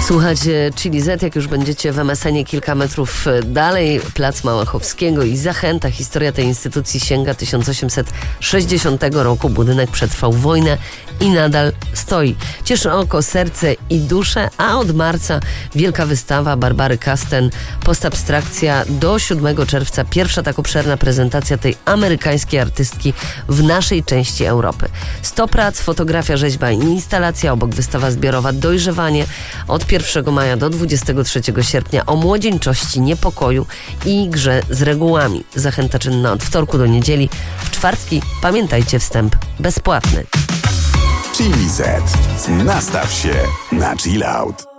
Słuchajcie Chili Z, jak już będziecie w MSN-ie kilka metrów dalej, Plac Małachowskiego i Zachęta. Historia tej instytucji sięga 1860 roku. Budynek przetrwał wojnę i nadal stoi. Cieszy oko, serce i duszę, a od marca wielka wystawa Barbary Kasten, postabstrakcja. Do 7 czerwca pierwsza tak obszerna prezentacja tej amerykańskiej artystki w naszej części Europy. 100 prac, fotografia, rzeźba i instalacja, obok wystawa zbiorowa Dojrzewanie od 1 maja do 23 sierpnia o młodzieńczości, niepokoju i grze z regułami. Zachęta czynna od wtorku do niedzieli. W czwartki pamiętajcie, wstęp bezpłatny. Chili Z. Nastaw się na chill out.